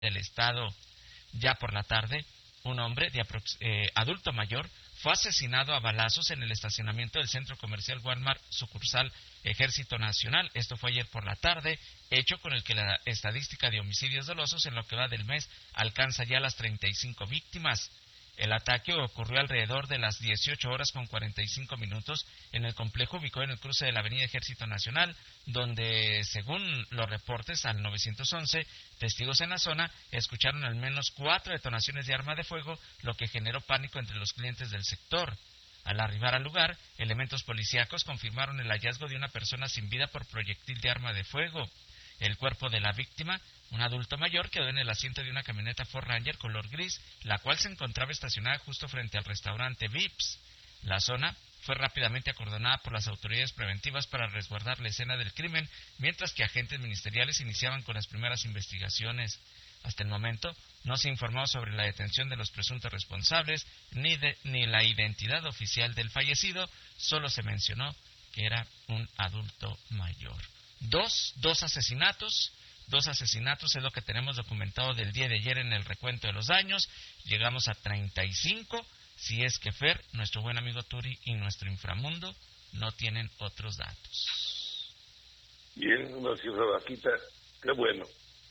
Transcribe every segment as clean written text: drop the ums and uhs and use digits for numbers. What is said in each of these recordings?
del estado. Ya por la tarde, un hombre de adulto mayor fue asesinado a balazos en el estacionamiento del centro comercial Walmart, sucursal Ejército Nacional. Esto fue ayer por la tarde, hecho con el que la estadística de homicidios dolosos en lo que va del mes alcanza ya las 35 víctimas. El ataque ocurrió alrededor de las 18:45 en el complejo ubicado en el cruce de la avenida Ejército Nacional, donde, según los reportes al 911, testigos en la zona escucharon al menos 4 detonaciones de arma de fuego, lo que generó pánico entre los clientes del sector. Al arribar al lugar, elementos policíacos confirmaron el hallazgo de una persona sin vida por proyectil de arma de fuego. El cuerpo de la víctima, un adulto mayor, quedó en el asiento de una camioneta Ford Ranger color gris, la cual se encontraba estacionada justo frente al restaurante Vips. La zona fue rápidamente acordonada por las autoridades preventivas para resguardar la escena del crimen, mientras que agentes ministeriales iniciaban con las primeras investigaciones. Hasta el momento, no se informó sobre la detención de los presuntos responsables ni la identidad oficial del fallecido, solo se mencionó que era un adulto mayor. Dos asesinatos es lo que tenemos documentado del día de ayer en el recuento de los daños. Llegamos a 35, si es que Fer, nuestro buen amigo Turi y nuestro inframundo no tienen otros datos. Bien, una cifra bajita, qué bueno.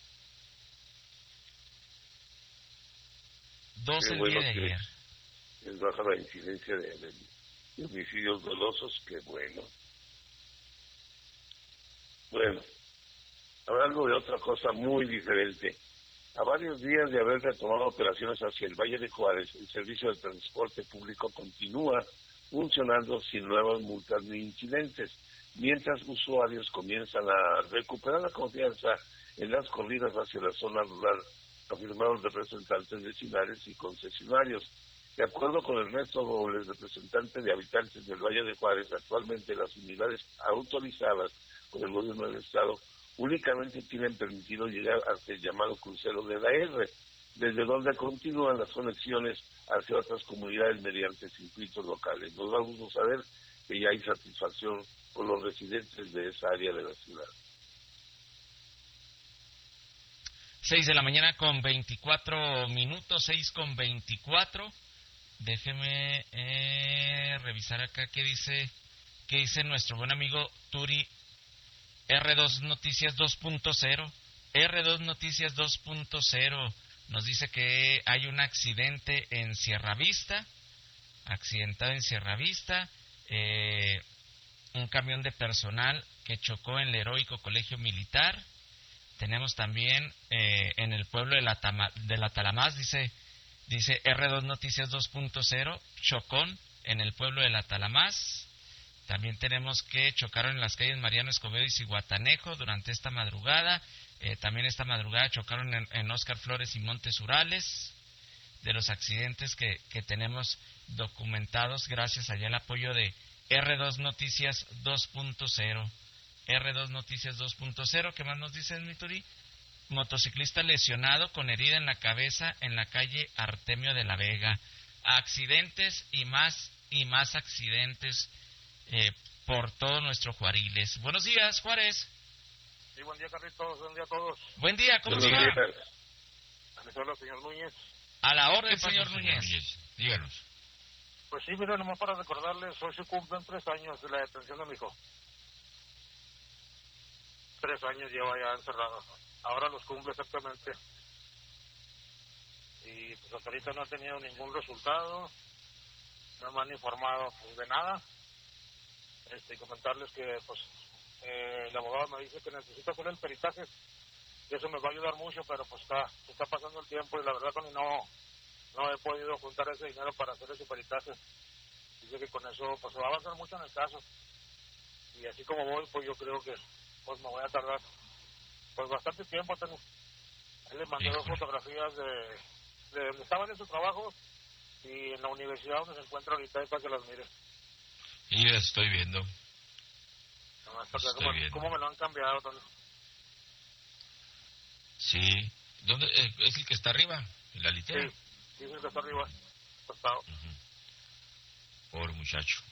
Dos el día de ayer. Es baja la incidencia de homicidios dolosos, qué bueno. Bueno, hablando de otra cosa muy diferente, a varios días de haber retomado operaciones hacia el Valle de Juárez, el servicio de transporte público continúa funcionando sin nuevas multas ni incidentes, mientras usuarios comienzan a recuperar la confianza en las corridas hacia la zona rural, afirmaron representantes vecinales y concesionarios. De acuerdo con el resto del representante de habitantes del Valle de Juárez, actualmente las unidades autorizadas por el gobierno del estado únicamente tienen permitido llegar hasta el llamado crucero de la R, desde donde continúan las conexiones hacia otras comunidades mediante circuitos locales. Nos da gusto saber que ya hay satisfacción por los residentes de esa área de la ciudad. 6:24 a.m, 6:24. Déjeme revisar acá qué dice nuestro buen amigo Turi. R2 Noticias 2.0. R2 Noticias 2.0 nos dice que hay un accidente en Sierra Vista. Accidentado en Sierra Vista. Un camión de personal que chocó en el heroico colegio militar. Tenemos también en el pueblo de la Talamás, dice R2 Noticias 2.0, chocón en el pueblo de la Talamás. También tenemos que chocaron en las calles Mariano Escobedo y Zihuatanejo durante esta madrugada. También esta madrugada chocaron en Óscar Flores y Montes Urales. De los accidentes que tenemos documentados gracias allá al apoyo de R2 Noticias 2.0. R2 Noticias 2.0, ¿qué más nos dicen, Mituri? Motociclista lesionado con herida en la cabeza en la calle Artemio de la Vega. Accidentes y más accidentes por todo nuestro Juariles. Buenos días, Juárez. Sí, buen día, Carlitos. Buen día a todos. Buen día, ¿cómo se llama? Hola, señor Núñez. A la orden, señor Núñez. Díganos. Pues sí, mira, nomás para recordarles, hoy se cumplen 3 años de la detención de mi hijo. 3 años lleva ya encerrado. Ahora los cumple exactamente. Y pues hasta ahorita no ha tenido ningún resultado. No me han informado pues, de nada. Y comentarles que pues el abogado me dice que necesito hacer el peritaje. Y eso me va a ayudar mucho, pero pues está pasando el tiempo y la verdad que no he podido juntar ese dinero para hacer ese peritaje. Dice que con eso pues se va a avanzar mucho en el caso. Y así como voy, pues yo creo que pues me voy a tardar pues bastante tiempo. Él le mandé 2 fotografías de donde estaban en su trabajo y en la universidad donde se encuentra ahorita para que las mire. Y las estoy viendo. No, ¿Cómo me lo han cambiado también? Sí. ¿Dónde es el que está arriba? ¿En la litera? Sí, es el que está arriba. Costado. Pobre muchacho.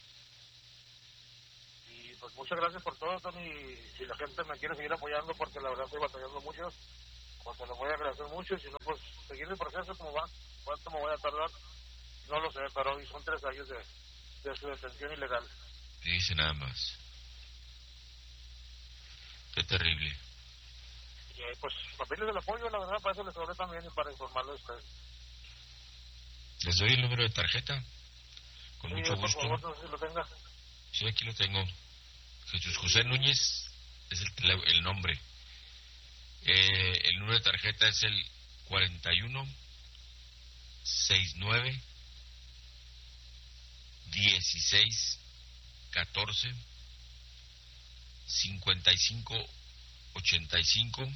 Y pues muchas gracias por todo, Tony. Si la gente me quiere seguir apoyando, porque la verdad estoy batallando mucho, pues se lo voy a agradecer mucho, y si no, pues seguir el proceso como va. ¿Cuánto me voy a tardar? No lo sé, pero hoy son 3 años de su detención ilegal. Dice nada más. Qué terrible. Y pues, papeles del apoyo, la verdad, para eso les hablé también y para informarles a ustedes. Les doy el número de tarjeta. Con Sí, mucho por gusto. favor, no sé si lo tenga. Sí, aquí lo tengo. Jesús José Núñez es el nombre. El número de tarjeta es el 41 69 16 14 55 85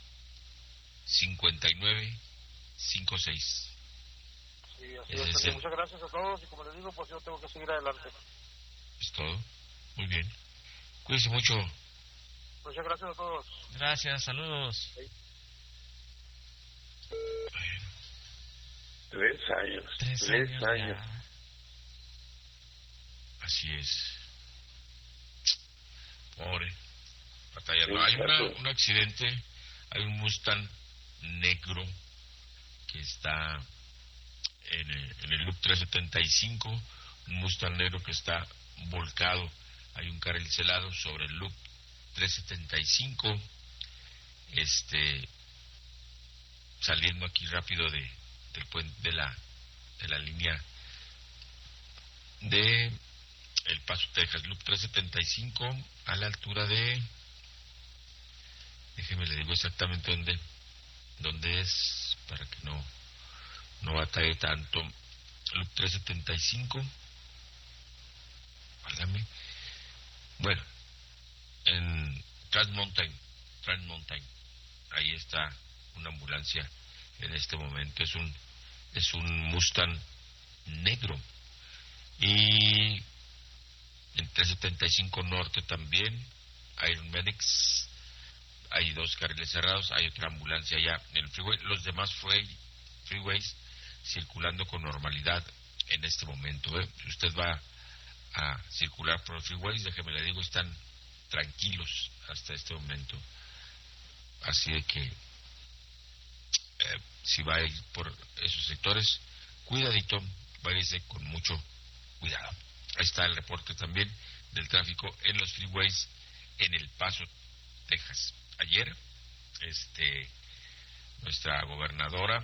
59 56. Sí, así es. Muchas gracias a todos y como les digo, pues yo tengo que seguir adelante. Es todo. Muy bien. Cuídense mucho. Muchas gracias a todos. Gracias, saludos. Sí. 3 años. 3 años. ya. Así es. Pobre. Batallando. Sí, Hay un accidente. Hay un Mustang negro que está en el Loop 375. Un Mustang negro que está volcado. Hay un carril celado sobre el Loop 375. Saliendo aquí rápido del puente de la línea de El Paso, Texas, Loop 375, a la altura de, déjeme le digo exactamente dónde es, para que no batalle tanto. Loop 375, válgame, bueno, en Trans Mountain, ahí está una ambulancia en este momento. Es un Mustang negro. Y en 375 Norte también Iron Medics, hay 2 carriles cerrados, hay otra ambulancia allá en el freeway. Los demás freeways circulando con normalidad en este momento. Si usted va a circular por los freeways, déjeme le digo, están tranquilos hasta este momento. Así de que si va a ir por esos sectores, cuidadito, váyase con mucho cuidado. Ahí está el reporte también del tráfico en los freeways en El Paso, Texas. Ayer, nuestra gobernadora,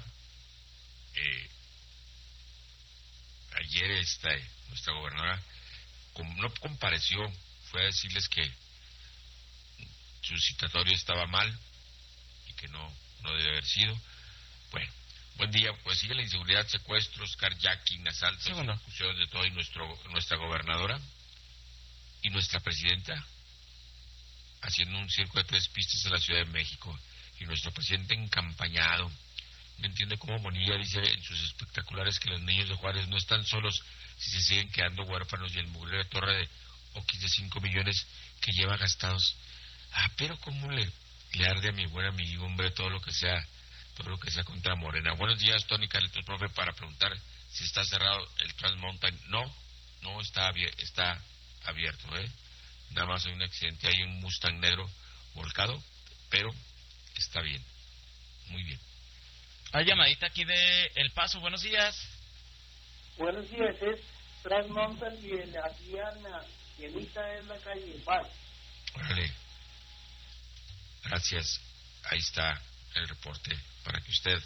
no compareció, fue a decirles que su citatorio estaba mal y que no debe haber sido. Bueno, buen día. Pues sigue la inseguridad, secuestros, carjacking, asaltos, ejecuciones de todo, y nuestra gobernadora y nuestra presidenta haciendo un circo de 3 pistas en la Ciudad de México, y nuestro presidente encampañado. No entiende cómo Bonilla dice en sus espectaculares que los niños de Juárez no están solos si se siguen quedando huérfanos, y el mugrero de torre de Oquis de 5 millones que lleva gastados. Pero cómo le arde a mi buen amigo, hombre, todo lo que sea contra Morena. Buenos días, Tony Carlitos, profe, para preguntar si está cerrado el Trans Mountain. No está abierto, Nada más hay un accidente, hay un Mustang negro volcado, pero está bien, muy bien. Hay llamadita aquí de El Paso, buenos días. Buenos días, es Trans Mountain y en la Diana, y en esta es la calle Paz. Órale, gracias, ahí está el reporte para que usted,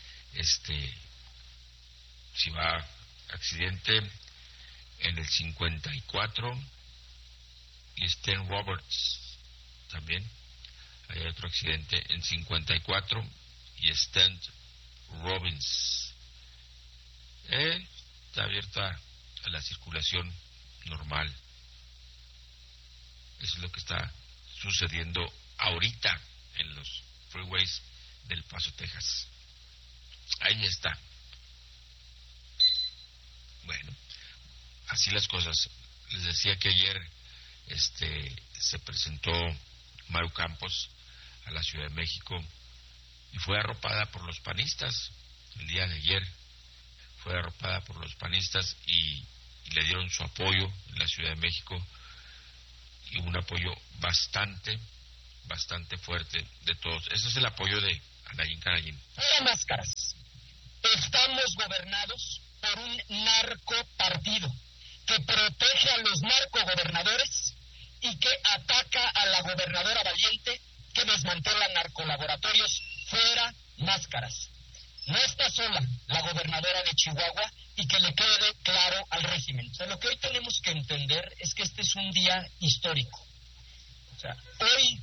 si va a accidente en el 54 y Stan Roberts, también hay otro accidente en 54 y Stan Robbins. Está abierta a la circulación normal. Eso es lo que está sucediendo ahorita en los freeways del Paso, Texas. Ahí está. Bueno, así las cosas. Les decía que ayer se presentó Maru Campos a la Ciudad de México y fue arropada por los panistas. El día de ayer fue arropada por los panistas y le dieron su apoyo en la Ciudad de México, y un apoyo bastante fuerte de todos. Ese es el apoyo de Anayín Canayín. Fuera máscaras. Estamos gobernados por un narcopartido que protege a los narcogobernadores y que ataca a la gobernadora valiente que desmantela narcolaboratorios. Fuera máscaras. No está sola la gobernadora de Chihuahua y que le quede claro al régimen. O sea, lo que hoy tenemos que entender es que este es un día histórico. O sea, hoy,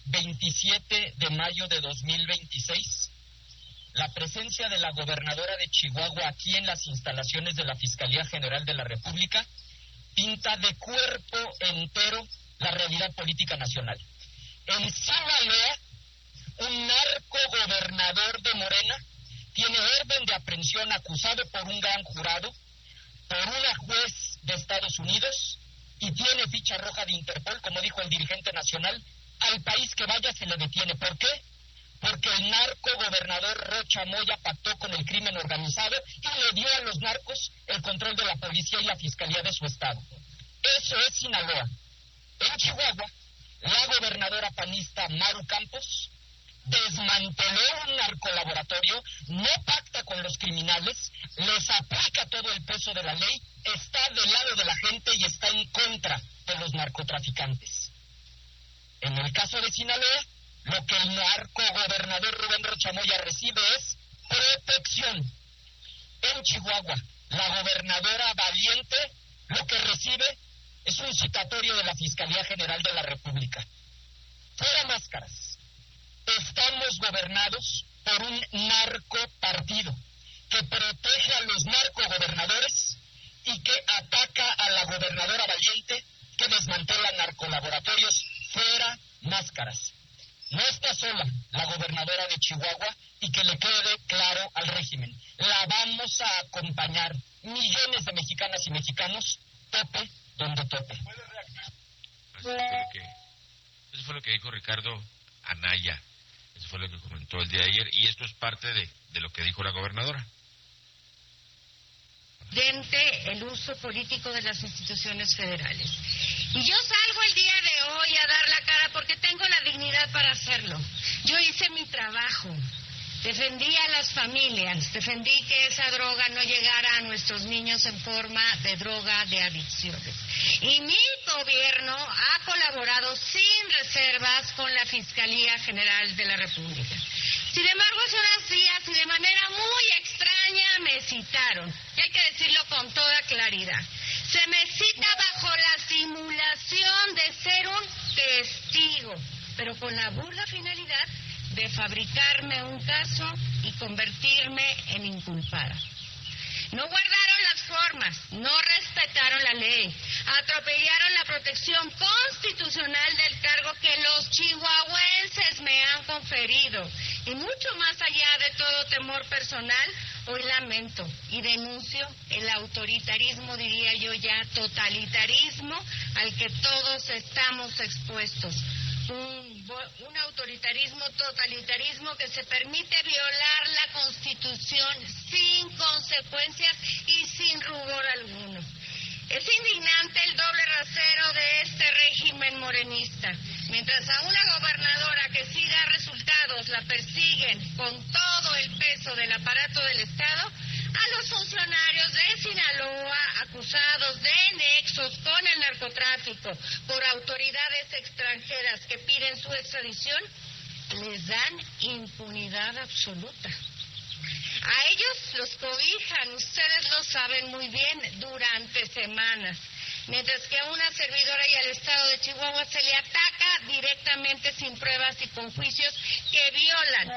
27 de mayo de 2026, la presencia de la gobernadora de Chihuahua aquí en las instalaciones de la Fiscalía General de la República pinta de cuerpo entero la realidad política nacional. En Sinaloa, un narcogobernador de Morena tiene orden de aprehensión acusado por un gran jurado, por una juez de Estados Unidos, y tiene ficha roja de Interpol, como dijo el dirigente nacional. Al país que vaya se le detiene. ¿Por qué? Porque el narcogobernador Rocha Moya pactó con el crimen organizado y le dio a los narcos el control de la policía y la fiscalía de su estado. Eso es Sinaloa. En Chihuahua, la gobernadora panista Maru Campos desmanteló un narcolaboratorio, no pacta con los criminales, les aplica todo el peso de la ley, está del lado de la gente y está en contra de los narcotraficantes. En el caso de Sinaloa, lo que el narcogobernador Rubén Rocha Moya recibe es protección. En Chihuahua, la gobernadora valiente lo que recibe es un citatorio de la Fiscalía General de la República. Fuera máscaras. Estamos gobernados por un narcopartido que protege a los narcogobernadores y que ataca a la gobernadora valiente que desmantela narcolaboratorios. Fuera máscaras. No está sola la gobernadora de Chihuahua y que le quede claro al régimen. La vamos a acompañar millones de mexicanas y mexicanos, tope donde tope. Eso fue lo que dijo Ricardo Anaya. Eso fue lo que comentó el día de ayer, y esto es parte de lo que dijo la gobernadora. El uso político de las instituciones federales. Y yo salgo el día de hoy a dar la cara porque tengo la dignidad para hacerlo. Yo hice mi trabajo. Defendí a las familias, defendí que esa droga no llegara a nuestros niños en forma de droga de adicciones. Y mi gobierno ha colaborado sin reservas con la Fiscalía General de la República. Sin embargo, hace unos días y de manera muy extraña me citaron, y hay que decirlo con toda claridad. Se me cita bajo la simulación de ser un testigo, pero con la burda finalidad de fabricarme un caso y convertirme en inculpada. No guardaron las formas, no respetaron la ley, atropellaron la protección constitucional del cargo que los chihuahuenses me han conferido. Y mucho más allá de todo temor personal, hoy lamento y denuncio el autoritarismo, diría yo ya, totalitarismo al que todos estamos expuestos. Un autoritarismo, totalitarismo que se permite violar la Constitución sin consecuencias y sin rubor alguno. Es indignante el doble rasero de este régimen morenista. Mientras a una gobernadora que sí da resultados la persiguen con todo el peso del aparato del Estado, a los funcionarios de Sinaloa acusados de nexos con el narcotráfico por autoridades extranjeras que piden su extradición, les dan impunidad absoluta. A ellos los cobijan, ustedes lo saben muy bien, durante semanas. Mientras que a una servidora y al Estado de Chihuahua se le ataca directamente sin pruebas y con juicios que violan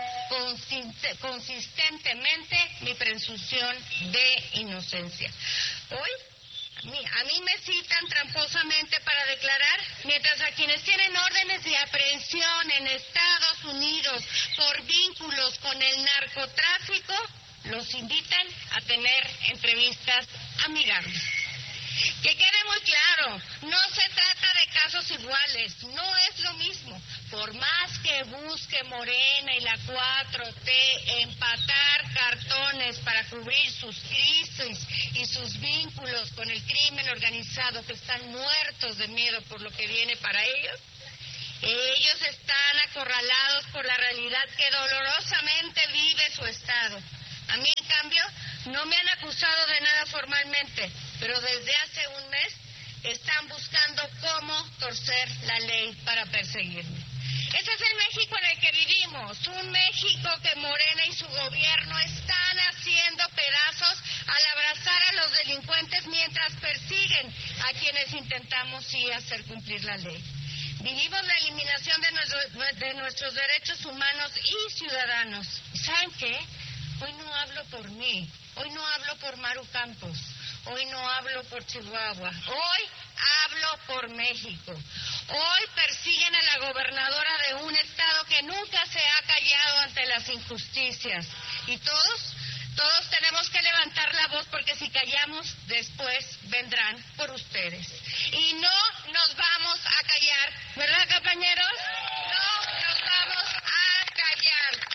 consistentemente mi presunción de inocencia. Hoy a mí me citan tramposamente para declarar, mientras a quienes tienen órdenes de aprehensión en Estados Unidos por vínculos con el narcotráfico, los invitan a tener entrevistas amigables. Que quede muy claro, no se trata de casos iguales, no es lo mismo. Por más que busque Morena y la 4T empatar cartones para cubrir sus crisis y sus vínculos con el crimen organizado, que están muertos de miedo por lo que viene para ellos, Ellos están acorralados por la realidad que dolorosamente vive su Estado. A mí, en cambio, no me han acusado de nada formalmente, pero desde hace un mes están buscando cómo torcer la ley para perseguirme. Ese es el México en el que vivimos, un México que Morena y su gobierno están haciendo pedazos al abrazar a los delincuentes mientras persiguen a quienes intentamos sí hacer cumplir la ley. Vivimos la eliminación de nuestros derechos humanos y ciudadanos. ¿Saben qué? Hoy no hablo por mí, hoy no hablo por Maru Campos, hoy no hablo por Chihuahua, hoy hablo por México. Hoy persiguen a la gobernadora de un estado que nunca se ha callado ante las injusticias. Y todos tenemos que levantar la voz porque si callamos, después vendrán por ustedes. Y no nos vamos a callar, ¿verdad, compañeros? No nos vamos a callar.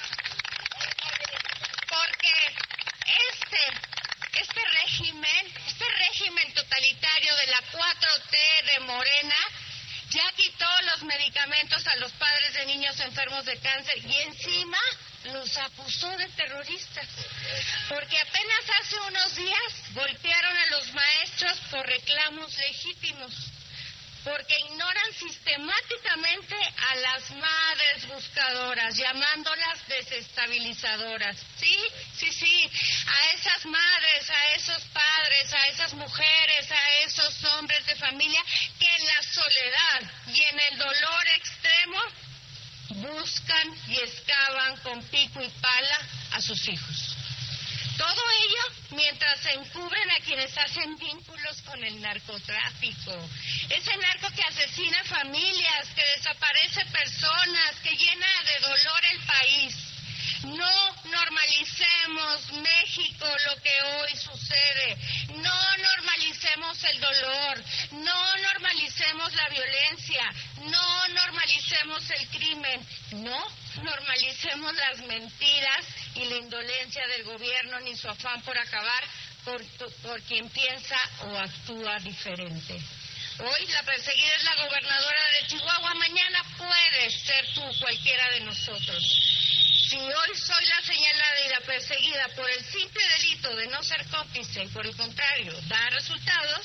Porque este régimen totalitario de la 4T de Morena ya quitó los medicamentos a los padres de niños enfermos de cáncer y encima los acusó de terroristas. Porque apenas hace unos días golpearon a los maestros por reclamos legítimos. Porque ignoran sistemáticamente a las madres buscadoras, llamándolas desestabilizadoras. Sí, a esas madres, a esos padres, a esas mujeres, a esos hombres de familia que en la soledad y en el dolor extremo buscan y excavan con pico y pala a sus hijos. Todo ello mientras se encubren a quienes hacen vínculos con el narcotráfico. Ese narco que asesina familias, que desaparece personas, que llena de dolor el país. No normalicemos, México, lo que hoy sucede. No normalicemos el dolor. No normalicemos la violencia. No normalicemos el crimen. No normalicemos las mentiras y la indolencia del gobierno ni su afán por acabar por quien piensa o actúa diferente. Hoy la perseguida es la gobernadora de Chihuahua, mañana puedes ser tú, cualquiera de nosotros. Si hoy soy la señalada y la perseguida por el simple delito de no ser cómplice y por el contrario da resultados,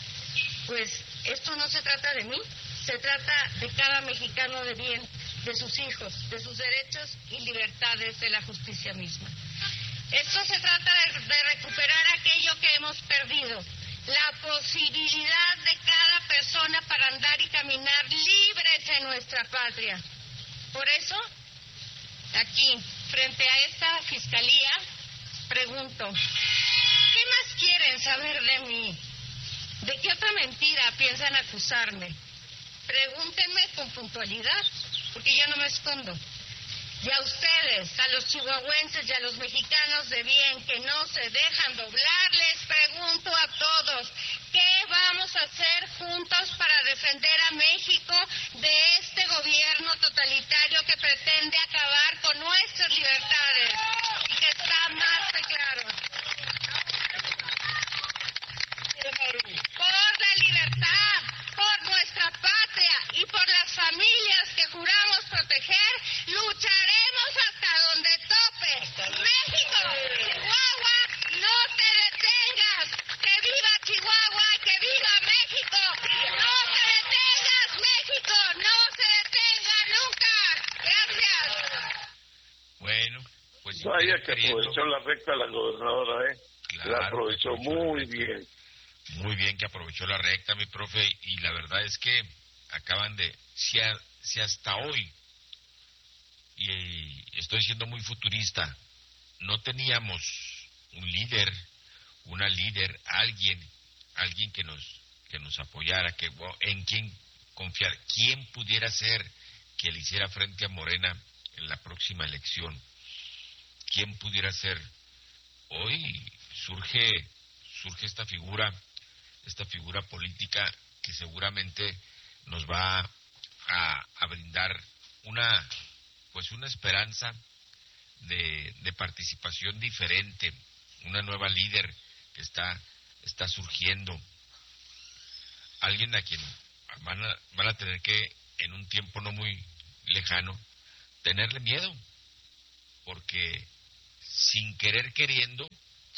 pues esto no se trata de mí, se trata de cada mexicano de bien, de sus hijos, de sus derechos y libertades, de la justicia misma. Esto se trata de recuperar aquello que hemos perdido, la posibilidad de cada persona para andar y caminar libres en nuestra patria. Por eso, aquí, frente a esta fiscalía, pregunto, ¿qué más quieren saber de mí? ¿De qué otra mentira piensan acusarme? Pregúntenme con puntualidad, porque yo no me escondo. Y a ustedes, a los chihuahuenses y a los mexicanos de bien que no se dejan doblar, les pregunto a todos, ¿qué vamos a hacer juntos para defender a México de este gobierno totalitario que pretende acabar con nuestras libertades y que está más que claro? Por la libertad, por nuestra patria y por las familias que juramos proteger, lucharemos hasta donde tope. ¡México! ¡Chihuahua! ¡No te detengas! ¡Que viva Chihuahua! ¡Que viva México! ¡No te detengas, México! ¡No se detenga nunca! ¡Gracias! Bueno, pues... Vaya que aprovechó la recta la gobernadora, ¿eh? Claro, la aprovechó muy bien. Muy bien que aprovechó la recta, mi profe, y la verdad es que acaban de, si hasta hoy, y estoy siendo muy futurista, no teníamos un líder, una líder, alguien que nos apoyara, en quien confiar, quién pudiera ser que le hiciera frente a Morena en la próxima elección, quién pudiera ser. Hoy surge esta figura política que seguramente nos va a brindar una esperanza de participación diferente, una nueva líder que está surgiendo, alguien a quien van a tener que en un tiempo no muy lejano, tenerle miedo, porque sin querer queriendo,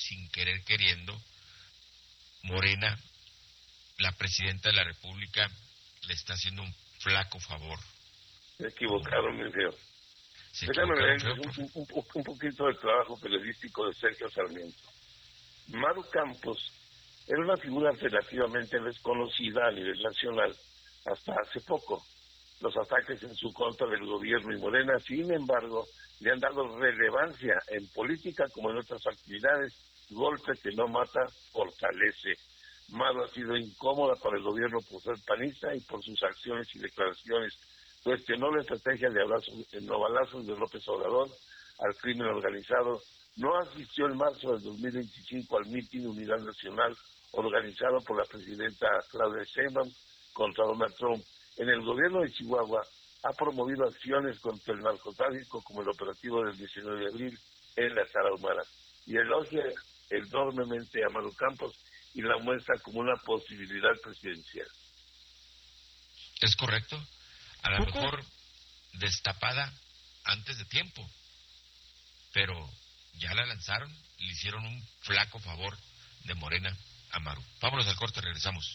Morena, la presidenta de la República, le está haciendo un flaco favor. Se equivocaron, mi feo. Se Déjame equivocaron ver feo, un poquito del trabajo periodístico de Sergio Sarmiento. Maru Campos era una figura relativamente desconocida a nivel nacional hasta hace poco. Los ataques en su contra del gobierno y Morena, sin embargo, le han dado relevancia en política como en otras actividades. Golpe que no mata, fortalece. Maru ha sido incómoda para el gobierno por ser panista y por sus acciones y declaraciones. Cuestionó la estrategia de no balazos de López Obrador al crimen organizado. No asistió en marzo del 2025 al mitin Unidad Nacional organizado por la presidenta Claudia Sheinbaum contra Donald Trump. En el gobierno de Chihuahua ha promovido acciones contra el narcotráfico como el operativo del 19 de abril en la Tarahumara y elogia enormemente a Maru Campos y la muestra como una posibilidad presidencial. Es correcto, a lo mejor destapada antes de tiempo, pero ya la lanzaron, le hicieron un flaco favor de Morena a Maru. Vámonos al corte, regresamos.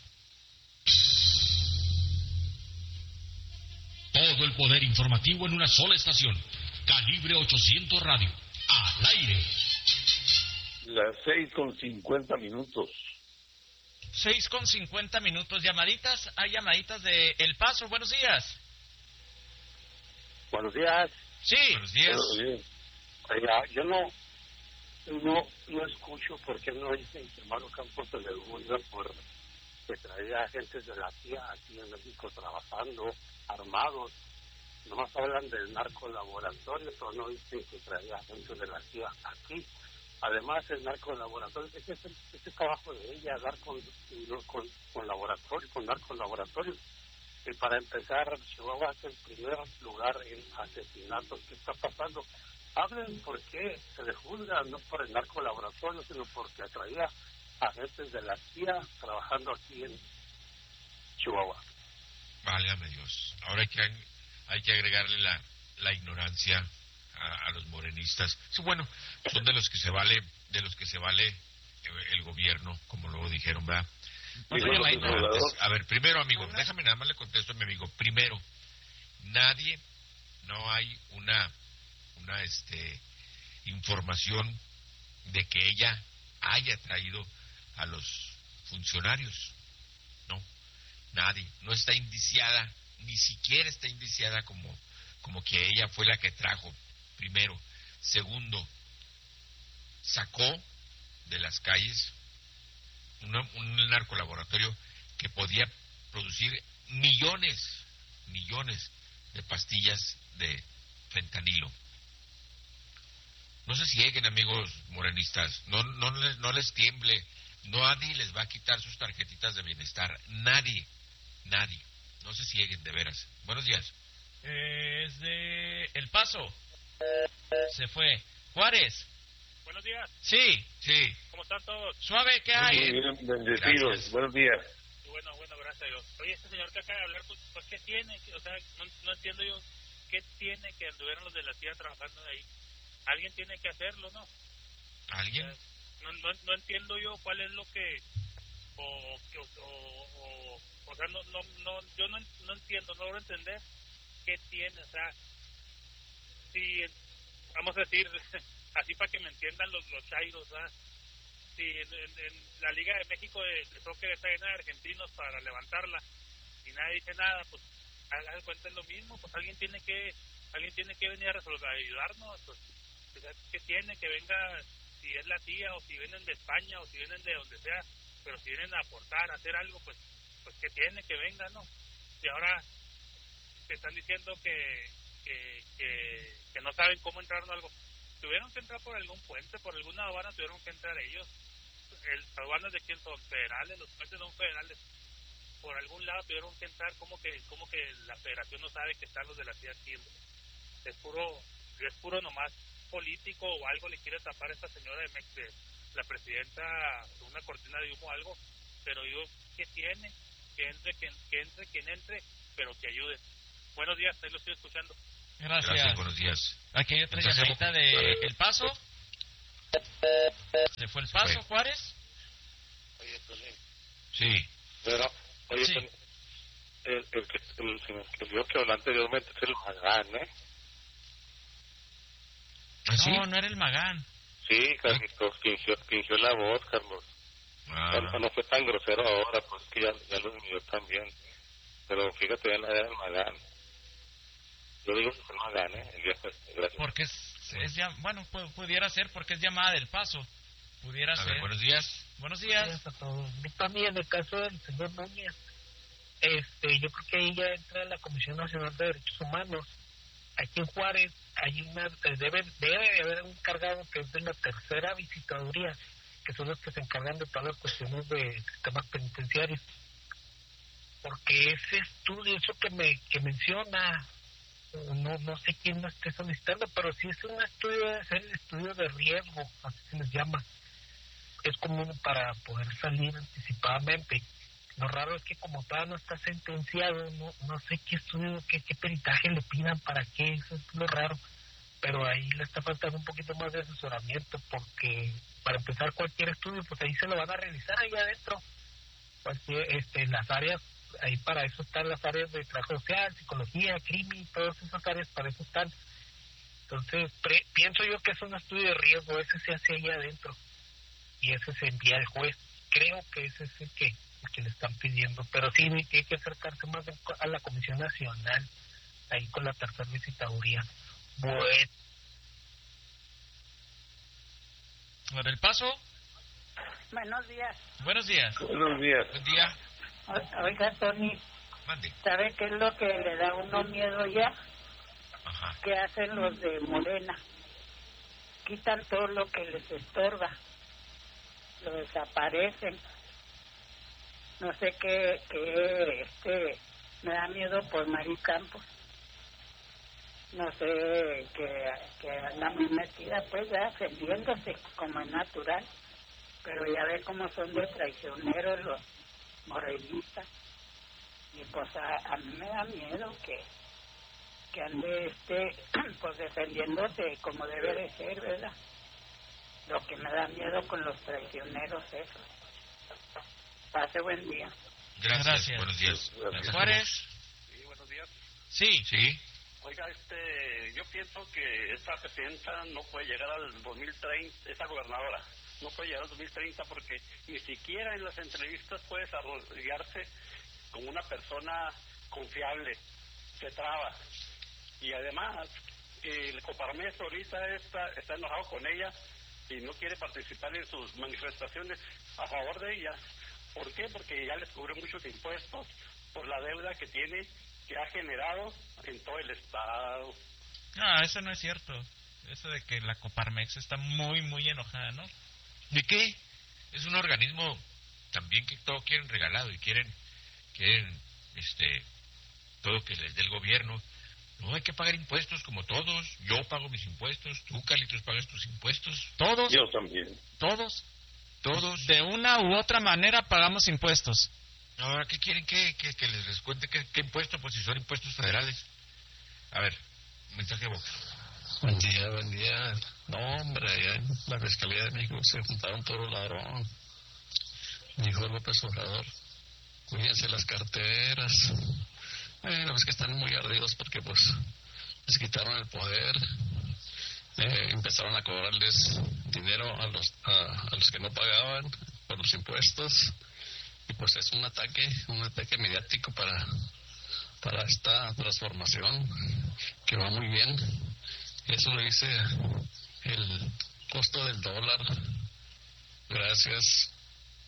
Todo el poder informativo en una sola estación. Calibre 800 Radio. Al aire. Las 6:50. 6:50. Llamaditas, hay llamaditas de El Paso. Buenos días. Buenos días. Sí. Buenos días. Oiga, yo no escucho por qué no dicen que Maru Campos se le juzga por que traía agentes de la CIA aquí en México trabajando, armados. Nomás hablan del narcolaboratorio, pero no dicen que traía agentes de la CIA aquí. Además, el narcolaboratorio, ese es el trabajo de ella, dar con laboratorio, con narcolaboratorio. Y para empezar, Chihuahua es el primer lugar en asesinatos. ¿Qué está pasando? Hablen por qué se le juzga, no por el narcolaboratorio, sino porque traía agentes de la CIA trabajando aquí en Chihuahua. Válgame Dios. Ahora hay que agregarle la ignorancia a los morenistas. Sí, bueno, son de los que se vale el gobierno, como luego dijeron, ¿verdad? A ver, primero, amigo, déjame nada más le contesto a mi amigo. Primero, no hay una información de que ella haya traído a los funcionarios. No, nadie. No está indiciada, ni siquiera está indiciada como que ella fue la que trajo. Primero. Segundo, sacó de las calles un narcolaboratorio que podía producir millones de pastillas de fentanilo. No se cieguen, amigos morenistas, no les tiemble, nadie les va a quitar sus tarjetitas de bienestar, nadie, no se cieguen, de veras. Buenos días. Es de El Paso. Se fue. Juárez. Buenos días. Sí. ¿Cómo están todos? Suave, ¿qué hay? Muy bien, bendecidos. Buenos días. Bueno, gracias a Dios. Oye, este señor que acaba de hablar, pues ¿qué tiene? O sea, no entiendo yo qué tiene que anduvieron los de la CIA trabajando de ahí. Alguien tiene que hacerlo, ¿no? ¿Alguien? No entiendo yo cuál es lo que o sea, yo no entiendo, no logro entender qué tiene, o sea, si vamos a decir así para que me entiendan los chairos, ¿verdad? Si en la Liga de México de soccer está llena de argentinos para levantarla y nadie dice nada, pues hagan cuenta, es lo mismo, pues alguien tiene que venir a resolver, a ayudarnos, pues que tiene que venga, si es la tía o si vienen de España o si vienen de donde sea, pero si vienen a aportar, a hacer algo, pues que tiene que venga, ¿no? Y ahora te están diciendo que no saben cómo entrar en algo. Tuvieron que entrar por algún puente, por alguna aduana tuvieron que entrar ellos. ¿Las aduanas de quién son? Federales, los puentes son federales. Por algún lado tuvieron que entrar, como que la federación no sabe que están los de la CIA aquí. Es puro nomás político o algo le quiere tapar a esta señora de la presidenta, una cortina de humo o algo, pero yo, ¿qué tiene? Que entre quien entre, pero que ayude. Buenos días, ahí lo estoy escuchando. Gracias. Buenos días. Aquí hay otra llamadita de El Paso. ¿Se fue El Paso, Juárez? Oye, Sí. Pero, oye, Sí. el que vio que habló anteriormente es el Magán, ¿eh? ¿Ah, sí? No, no era el Magán. Sí, Carlitos, fingió la voz, Carlos. No fue tan grosero ahora, pues que ya lo midió también. Pero fíjate, era el Magán. Yo digo que fue el Magán, ¿eh? El viejo, gracias. Porque es ya, bueno, pudiera ser porque es llamada del Paso. Pudiera A ser. ver, buenos días. Buenos días. Gracias a todos. También en el caso del señor Núñez, yo creo que ahí ya entra la Comisión Nacional de Derechos Humanos. Aquí en Juárez hay debe de haber un encargado que es de la tercera visitaduría, que son los que se encargan de todas las cuestiones de sistemas penitenciarios. Porque ese estudio, eso que menciona, no sé quién lo esté solicitando, pero sí es un estudio, debe ser el estudio de riesgo, así se les llama. Es común para poder salir anticipadamente. Lo raro es que como todavía no está sentenciado, no sé qué estudio, qué peritaje le pidan, para qué, eso es lo raro. Pero ahí le está faltando un poquito más de asesoramiento, porque para empezar cualquier estudio, pues ahí se lo van a realizar ahí adentro. Las áreas, ahí para eso están las áreas de trabajo social, psicología, crimen, todas esas áreas para eso están. Entonces, pienso yo que es un estudio de riesgo, ese se hace ahí adentro. Y ese se envía al juez. Creo que ese es el que le están pidiendo, pero sí hay que acercarse más a la Comisión Nacional, ahí con la tercera visitaduría. Bueno. ¿Por El Paso? Buenos días. Buenos días. Buenos días. Buen día. Oiga, Tony, Mande. ¿sabe qué es lo que le da a uno miedo ya? Ajá. ¿Qué hacen los de Morena? Quitan todo lo que les estorba, lo desaparecen. No sé qué me da miedo por Mari Campos. No sé, que anda muy metida, pues ya defendiéndose como es natural, pero ya ve cómo son de traicioneros los morenistas. Y pues a mí me da miedo que ande pues defendiéndose como debe de ser, ¿verdad? Lo que me da miedo con los traicioneros esos. Pase buen día. Gracias. Buenos días. Juárez. Sí, buenos días. Sí. Sí. Oiga, yo pienso que esta presidenta no puede llegar al 2030, esta gobernadora, no puede llegar al 2030 porque ni siquiera en las entrevistas puede desarrollarse como una persona confiable, se traba. Y además, el Coparmex ahorita está enojado con ella y no quiere participar en sus manifestaciones a favor de ella. ¿Por qué? Porque ya les cubre muchos impuestos por la deuda que tiene, que ha generado en todo el estado. No, eso no es cierto. Eso de que la Coparmex está muy, muy enojada, ¿no? ¿De qué? Es un organismo también que todo quieren regalado y quieren todo que les dé el gobierno. No, hay que pagar impuestos como todos. Yo pago mis impuestos, tú, Carlitos, pagas tus impuestos. Todos. Yo también. Todos. Todos. De una u otra manera pagamos impuestos. Ahora, ¿qué quieren que les descuente? ¿Qué impuesto? Pues si son impuestos federales. A ver, mensaje de voz. Buen día. No, hombre, allá en la Fiscalía de México se juntaron todo ladrón. Dijo López Obrador, cuídense las carteras. Bueno, es que están muy ardidos porque pues les quitaron el poder. Empezaron a cobrarles dinero a los que no pagaban por los impuestos. Y pues es un ataque mediático para esta transformación que va muy bien. Eso lo dice el costo del dólar. Gracias.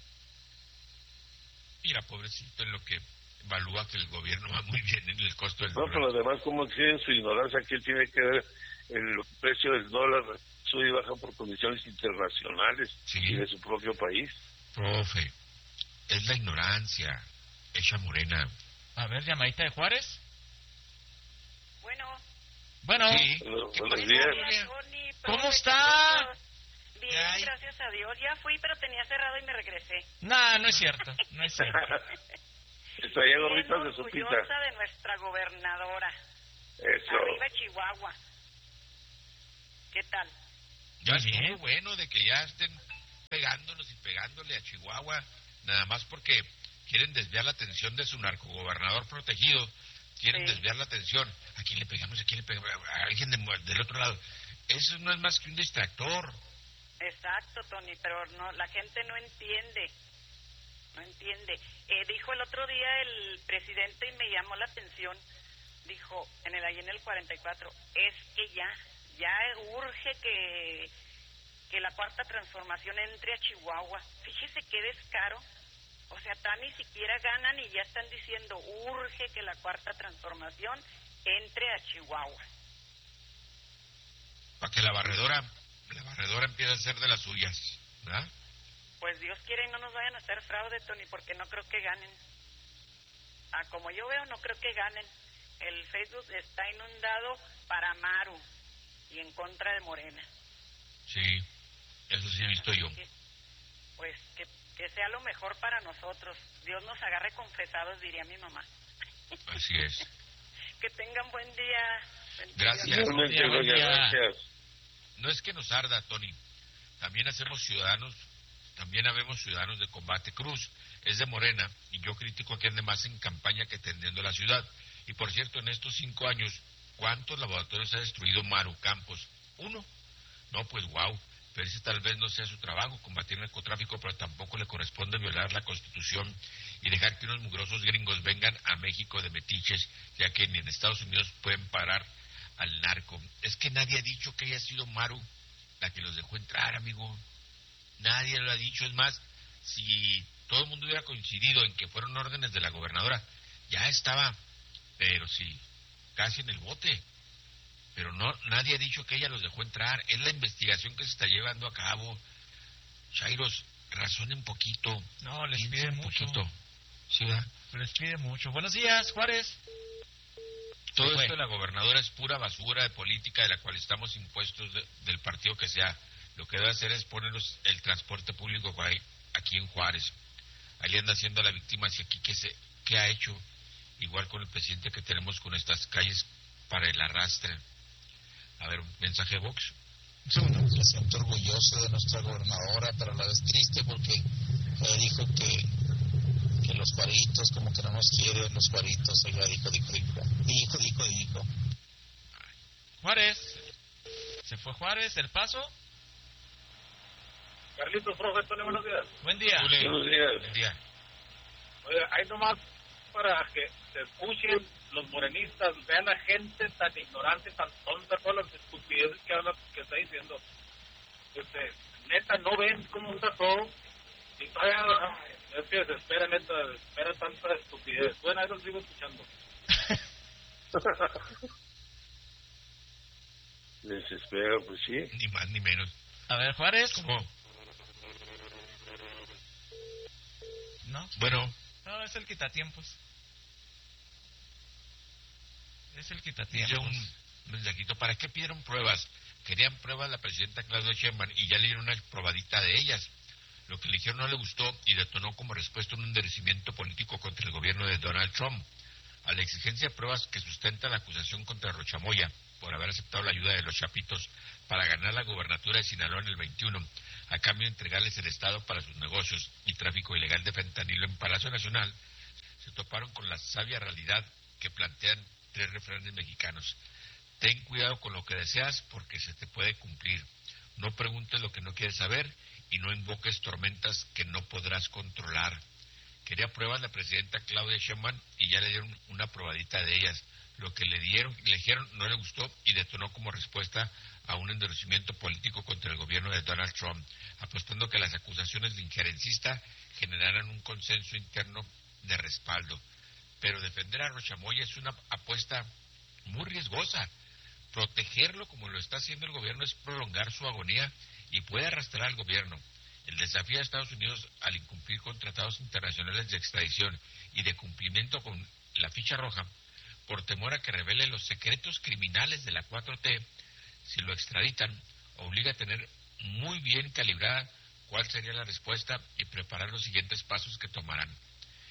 Mira, pobrecito, en lo que evalúa que el gobierno va muy bien en el costo del No, dólar. pero además, como tienen su ignorancia, que tiene que ver el precio del dólar sube y baja por condiciones internacionales y de su propio país. Profe, es la ignorancia hecha morena. A ver, llamadita de Juárez. Bueno. Sí. Buenos días. ¿Cómo está? Bien, gracias a Dios. Ya fui, pero tenía cerrado y me regresé. No es cierto. No es cierto. traía gorritas de sopita. Orgullosa de nuestra gobernadora. Eso. Arriba Chihuahua. ¿Qué tal? Ya es muy bueno de que ya estén pegándonos y pegándole a Chihuahua, nada más porque quieren desviar la atención de su narcogobernador protegido, quieren desviar la atención. ¿A quién le pegamos? ¿A quién le pegamos? A alguien del otro lado. Eso no es más que un distractor. Exacto, Tony, pero no, la gente no entiende. No entiende. Dijo el otro día el presidente y me llamó la atención. Dijo ahí en el 44, es que ya urge que la cuarta transformación entre a Chihuahua. Fíjese qué descaro. O sea, ni siquiera ganan y ya están diciendo urge que la cuarta transformación entre a Chihuahua. Para que la barredora empiece a ser de las suyas, ¿verdad? Pues Dios quiere y no nos vayan a hacer fraude, Tony, porque no creo que ganen. Como yo veo, no creo que ganen. El Facebook está inundado para Maru y en contra de Morena. Sí, eso sí he visto yo. Pues que sea lo mejor para nosotros. Dios nos agarre confesados, diría mi mamá. Así es. Que tengan buen día. Gracias. Buen día. Gracias. No es que nos arda, Tony. También habemos ciudadanos de Combate Cruz. Es de Morena y yo critico a quien de más en campaña que tendiendo la ciudad. Y por cierto, en estos 5 años, ¿cuántos laboratorios ha destruido Maru Campos? 1. No, pues wow. Pero ese tal vez no sea su trabajo, combatir el narcotráfico, pero tampoco le corresponde violar la Constitución y dejar que unos mugrosos gringos vengan a México de metiches, ya que ni en Estados Unidos pueden parar al narco. Es que nadie ha dicho que haya sido Maru la que los dejó entrar, amigo. Nadie lo ha dicho. Es más, si todo el mundo hubiera coincidido en que fueron órdenes de la gobernadora, ya estaba, pero sí, casi en el bote. Pero no, nadie ha dicho que ella los dejó entrar. Es la investigación que se está llevando a cabo. Chairos, razonen poquito. No, les pide mucho. Poquito. ¿Sí, verdad? Les pide mucho. Buenos días, Juárez. Todo esto de la gobernadora es pura basura de política de la cual estamos impuestos del partido que sea. Lo que debe hacer es ponernos el transporte público aquí en Juárez. Ahí anda haciendo la víctima hacia aquí. ¿Qué ha hecho? Igual con el presidente que tenemos con estas calles para el arrastre. A ver, un mensaje de Vox. Me siento orgulloso de nuestra gobernadora, pero a la vez triste porque ella dijo que los juaritos, como que no nos quieren los juaritos. Ella dijo. Juárez. ¿Se fue Juárez? ¿El Paso? Carlitos, profe, buenos días. Buen día. Buenos días. Buen día. Oiga, hay nomás para que se escuchen los morenistas, vean a gente tan ignorante, tan tonta, todas las estupideces que está diciendo. Neta, no ven cómo está todo. Y todavía, es que desespera, neta, desespera tanta estupidez. Bueno, eso sigo escuchando. Desespero, pues sí. Ni más ni menos. A ver, Juárez. ¿Cómo? ¿No? Bueno. No, es el quitatiempos. Dice un mensajito, ¿para qué pidieron pruebas? Querían pruebas la presidenta Claudia Sheinbaum y ya le dieron una probadita de ellas. Lo que le dijeron no le gustó y detonó como respuesta un endurecimiento político contra el gobierno de Donald Trump. A la exigencia de pruebas que sustenta la acusación contra Rocha Moya por haber aceptado la ayuda de los Chapitos para ganar la gobernatura de Sinaloa en el 21, a cambio de entregarles el Estado para sus negocios y tráfico ilegal de fentanilo en Palacio Nacional, se toparon con la sabia realidad que plantean 3 refranes mexicanos. Ten cuidado con lo que deseas porque se te puede cumplir. No preguntes lo que no quieres saber y no invoques tormentas que no podrás controlar. Quería pruebas la presidenta Claudia Sheinbaum y ya le dieron una probadita de ellas. Lo que le dijeron no le gustó y detonó como respuesta a un endurecimiento político contra el gobierno de Donald Trump, apostando que las acusaciones de injerencista generaran un consenso interno de respaldo. Pero defender a Rocha Moya es una apuesta muy riesgosa. Protegerlo como lo está haciendo el gobierno es prolongar su agonía y puede arrastrar al gobierno. El desafío de Estados Unidos al incumplir con tratados internacionales de extradición y de cumplimiento con la ficha roja, por temor a que revele los secretos criminales de la 4T, si lo extraditan, obliga a tener muy bien calibrada cuál sería la respuesta y preparar los siguientes pasos que tomarán.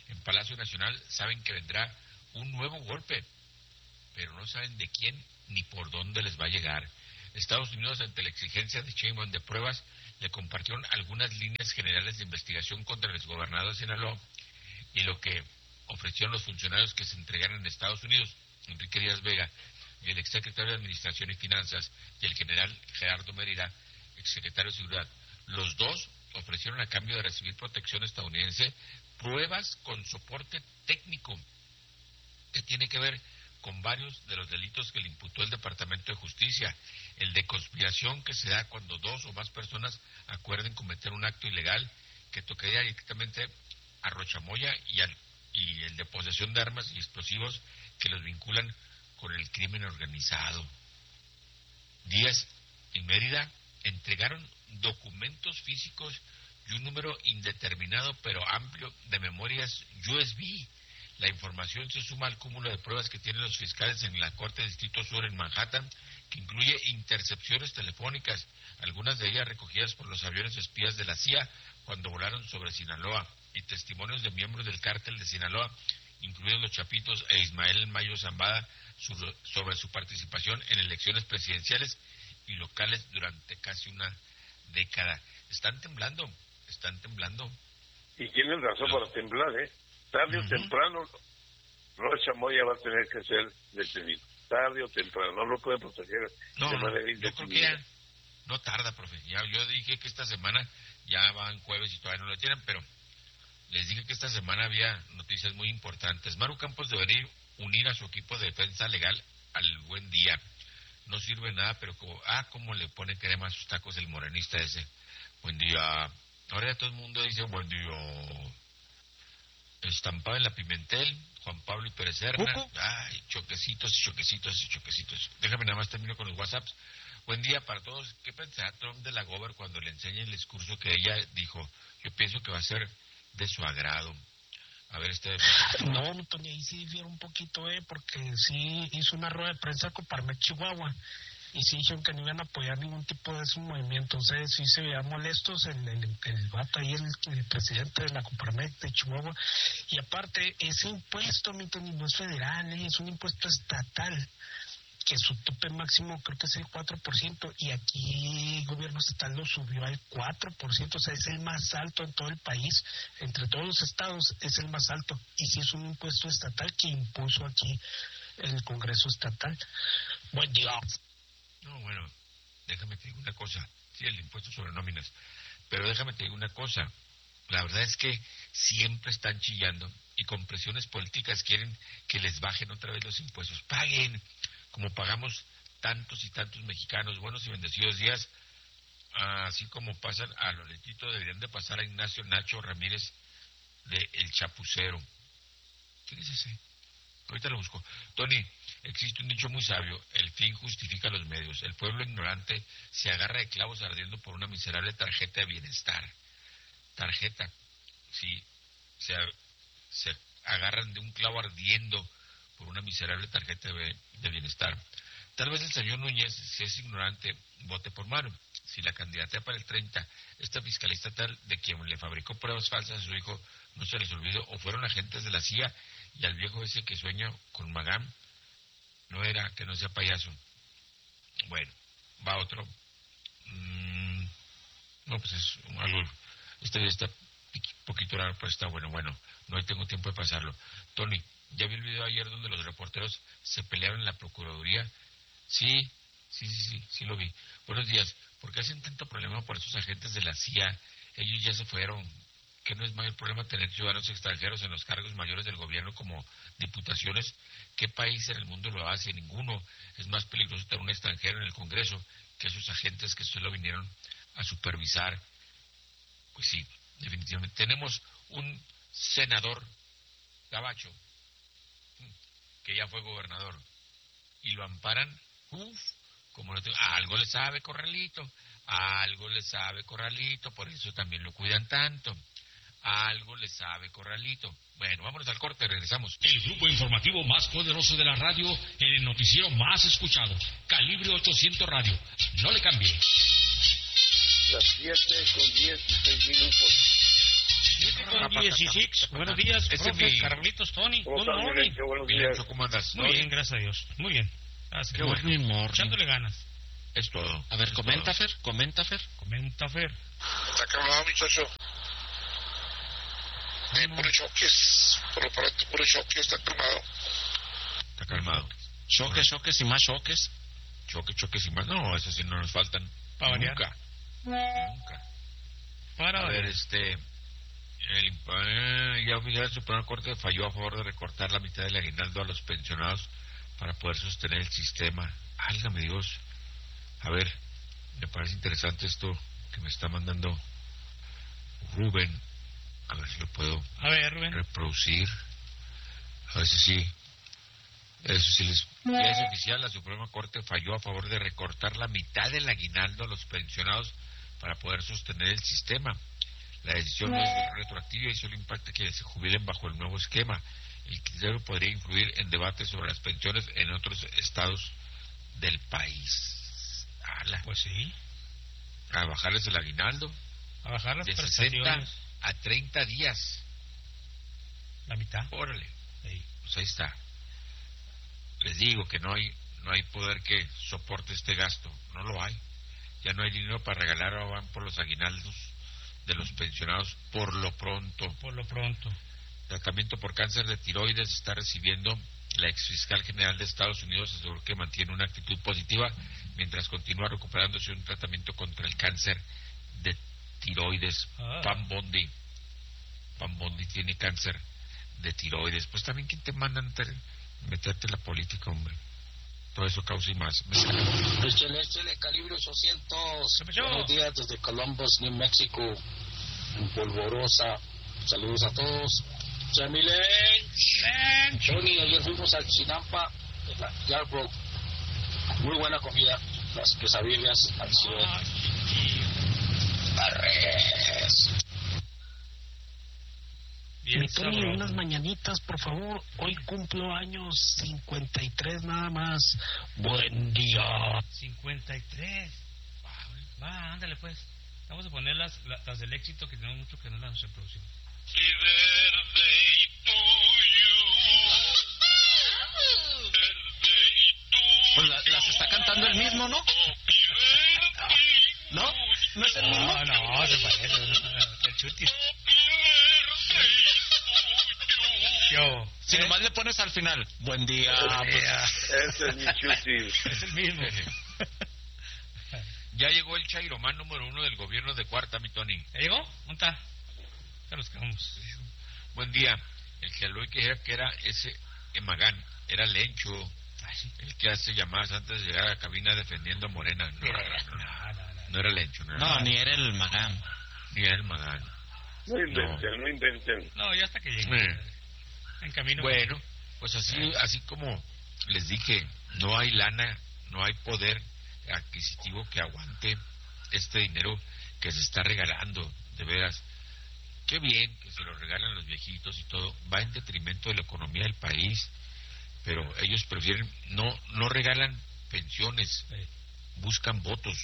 en Palacio Nacional saben que vendrá un nuevo golpe, pero no saben de quién ni por dónde les va a llegar. Estados Unidos, ante la exigencia de Sheinbaum de pruebas, le compartieron algunas líneas generales de investigación contra el exgobernador de Sinaloa y lo que ofrecieron los funcionarios que se entregaran en Estados Unidos, Enrique Díaz Vega, y el exsecretario de Administración y Finanzas, y el general Gerardo Mérida, exsecretario de Seguridad. Los dos ofrecieron a cambio de recibir protección estadounidense pruebas con soporte técnico que tiene que ver con varios de los delitos que le imputó el Departamento de Justicia. El de conspiración, que se da cuando dos o más personas acuerden cometer un acto ilegal que tocaría directamente a Rochamoya, y el de posesión de armas y explosivos que los vinculan con el crimen organizado. Díaz y Mérida entregaron documentos físicos y un número indeterminado pero amplio de memorias USB. La información se suma al cúmulo de pruebas que tienen los fiscales en la Corte de Distrito Sur en Manhattan, que incluye intercepciones telefónicas, algunas de ellas recogidas por los aviones espías de la CIA cuando volaron sobre Sinaloa, y testimonios de miembros del cártel de Sinaloa, incluidos los Chapitos e Ismael Mayo Zambada, sobre su participación en elecciones presidenciales y locales durante casi una década. Están temblando. Y tienen razón para temblar, ¿eh? Tarde o temprano, Rocha Moya va a tener que ser detenido. Tarde o temprano, no lo pueden proteger de manera indefinida. Yo creo que ya no tarda, profe. Yo dije que esta semana ya van jueves y todavía no lo tienen, pero les dije que esta semana había noticias muy importantes. Maru Campos debería unir a su equipo de defensa legal al Buen Día. No sirve nada, pero cómo le pone crema a sus tacos el morenista ese. Buen día. Ahora ya todo el mundo dice buen día. Estampado en la Pimentel, Juan Pablo y Pérez Serna. Ay, choquecitos. Déjame nada más termino con los WhatsApps. Buen día para todos. ¿Qué pensará Trump de la Gober cuando le enseñe el discurso que ella dijo? Yo pienso que va a ser de su agrado. A ver, No, Tony, ahí sí difiere un poquito, porque sí hizo una rueda de prensa con Parmex Chihuahua, y sí dijeron que no iban a apoyar ningún tipo de esos movimientos. Sí se veían molestos el vato ahí, el presidente de la Coparmex de Chihuahua. Y aparte, ese impuesto, mi Tony, no es federal, es un impuesto estatal, que su tope máximo creo que es el 4%, y aquí el gobierno estatal lo subió al 4%, o sea, es el más alto en todo el país, entre todos los estados es el más alto, y sí es un impuesto estatal que impuso aquí el Congreso Estatal. Buen día. No, bueno, déjame te digo una cosa, sí, el impuesto sobre nóminas, pero déjame te digo una cosa, la verdad es que siempre están chillando, y con presiones políticas quieren que les bajen otra vez los impuestos. Paguen como pagamos tantos y tantos mexicanos, buenos y bendecidos días, así como pasan a Loletito, deberían de pasar a Ignacio Nacho Ramírez de El Chapucero. ¿Quién es ese? Ahorita lo busco. Tony, existe un dicho muy sabio: el fin justifica los medios. El pueblo ignorante se agarra de clavos ardiendo por una miserable tarjeta de bienestar. Tarjeta, sí, se agarran de un clavo ardiendo por una miserable tarjeta de bienestar. Tal vez el señor Núñez, si es ignorante, vote por Maru. Si la candidata para el 30, esta fiscalista tal de quien le fabricó pruebas falsas a su hijo, no se les olvidó, o fueron agentes de la CIA, y al viejo ese que sueña con Magán, no era que no sea payaso. Bueno, va otro. No, pues es algo, este día está un poquito raro, pero está bueno, no tengo tiempo de pasarlo. Tony, ¿ya vi el video ayer donde los reporteros se pelearon en la Procuraduría? Sí lo vi. Buenos días. ¿Por qué hacen tanto problema por esos agentes de la CIA? Ellos ya se fueron. ¿Que no es mayor problema tener ciudadanos extranjeros en los cargos mayores del gobierno como diputaciones? ¿Qué país en el mundo lo hace? Ninguno. Es más peligroso tener un extranjero en el Congreso que esos agentes que solo vinieron a supervisar. Pues sí, definitivamente. Tenemos un senador gabacho que ya fue gobernador y lo amparan, como no tengo, algo le sabe Corralito, por eso también lo cuidan tanto, algo le sabe Corralito. Bueno, vámonos al corte, regresamos. El grupo informativo más poderoso de la radio, en el noticiero más escuchado, Calibre 800 Radio. No le cambie. Las 7:16 minutos. 16. Buenos días, profe Carlitos, Tony. Good morning. Buenos días. ¿Cómo andas? Muy bien, gracias a Dios. Muy bien. Qué bueno. Echándole ganas. Es todo. A ver, comenta, Fer. Comenta, Fer. Está calmado, muchacho. Puro choques. Por lo pronto, puro choques. Está calmado. Está calmado. Choques y más choques. Choques y más. No, eso sí no nos faltan. Para variar. Nunca. Para a ver, variar. ya oficial del Supremo Corte falló a favor de recortar la mitad del aguinaldo a los pensionados para poder sostener el sistema. Álgame Dios. A ver, me parece interesante esto que me está mandando Rubén. A ver si lo puedo reproducir. A ver si sí. Eso sí ya es oficial, la Suprema Corte falló a favor de recortar la mitad del aguinaldo a los pensionados para poder sostener el sistema. La decisión no es retroactiva y solo impacta que se jubilen bajo el nuevo esquema. El criterio podría influir en debates sobre las pensiones en otros estados del país. Pues sí. A bajarles el aguinaldo. A bajar las de prestaciones. 60 a 30 días. La mitad. Órale. Sí. Pues ahí está. Les digo que no hay poder que soporte este gasto. No lo hay. Ya no hay dinero para regalar, ahora van por los aguinaldos de los pensionados por lo pronto. Tratamiento por cáncer de tiroides está recibiendo. La exfiscal general de Estados Unidos aseguró que mantiene una actitud positiva mientras continúa recuperándose un tratamiento contra el cáncer de tiroides. Pam Bondi tiene cáncer de tiroides. Pues también, ¿quién te manda meterte en la política, hombre? Todo eso causa y más. Échale, calibre 800. Buenos días desde Columbus, New Mexico, en polvorosa. Saludos a todos. Chamilén. Tony, ayer fuimos al Chinampa, en la Yarbrough. Muy buena comida. Las quesadillas al cielo. Barres. Mi Tony, unas mañanitas, por favor. Hoy cumplo años 53 nada más. Buen día. 53. Va, ándale pues. Vamos a poner las del éxito, que tenemos mucho que no las reproducimos. Pues las está cantando el mismo, ¿no? ¿No? ¿No es el mismo? No, se parece. El Chutis. Si nomás le pones al final, buen día. Ese es mi Chutis. Es el mismo. Ya llegó el chairomán número 1 del gobierno de Cuarta, mi Tony. ¿Ya llegó? ¿Dónde está? Ya los quedamos. Buen día. El que habló y que era ese Magán, era Lencho. El que hace llamadas antes de llegar a la cabina defendiendo a Morena. No era Lencho. Ni era el Magán. No inventen. No, ya hasta que llegue. En camino. Bueno, pues así como les dije, no hay lana, no hay poder adquisitivo que aguante este dinero que se está regalando, de veras. Qué bien que se lo regalan los viejitos y todo, va en detrimento de la economía del país, pero ellos prefieren, no regalan pensiones, buscan votos.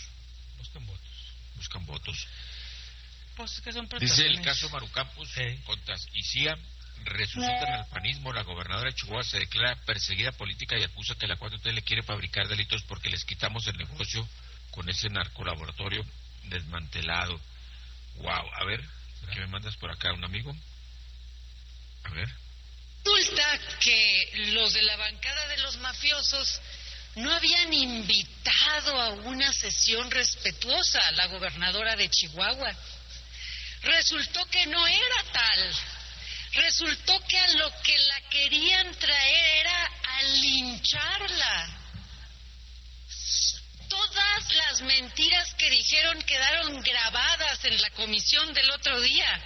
Pues que son dice el caso Marucampos contra ICIA, resucitan al panismo. La gobernadora de Chihuahua se declara perseguida política y acusa que la 4T le quiere fabricar delitos porque les quitamos el negocio con ese narcolaboratorio desmantelado. Wow, a ver, ¿qué me mandas por acá, un amigo? A ver. Resulta que los de la bancada de los mafiosos no habían invitado a una sesión respetuosa a la gobernadora de Chihuahua. Resultó que no era tal. Resultó que a lo que la querían traer era a lincharla. Todas las mentiras que dijeron quedaron grabadas en la comisión del otro día.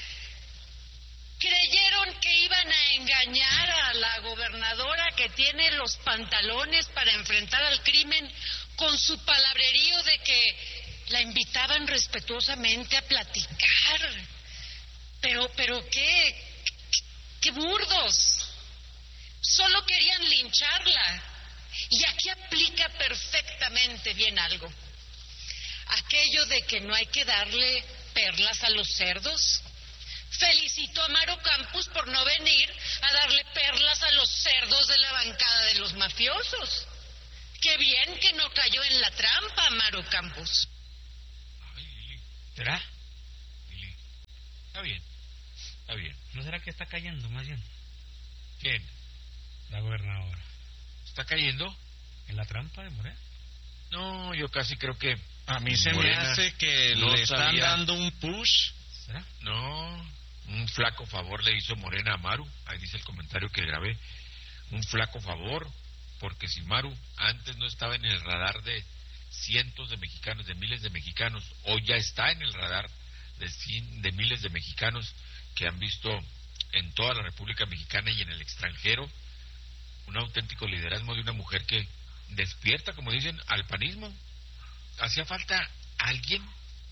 Creyeron que iban a engañar a la gobernadora que tiene los pantalones para enfrentar al crimen con su palabrerío de que la invitaban respetuosamente a platicar. Pero qué burdos. Solo querían lincharla. Y aquí aplica perfectamente bien algo. Aquello de que no hay que darle perlas a los cerdos. Felicito a Maru Campos por no venir a darle perlas a los cerdos de la bancada de los mafiosos. Qué bien que no cayó en la trampa, Maru Campos. Ay, Lili. ¿Será? Lili. Está bien. Está bien. ¿No será que está cayendo, más bien? ¿Quién? La gobernadora. ¿Está cayendo? ¿En la trampa de Morena? No, yo casi creo que... A mí se me hace que no le están sabía. dando un push. ¿Será? No, un flaco favor le hizo Morena a Maru. Ahí dice el comentario que grabé. Un flaco favor, porque si Maru antes no estaba en el radar de cientos de mexicanos, de miles de mexicanos, hoy ya está en el radar de miles de mexicanos que han visto en toda la República Mexicana y en el extranjero un auténtico liderazgo de una mujer que despierta, como dicen, al panismo. Hacía falta alguien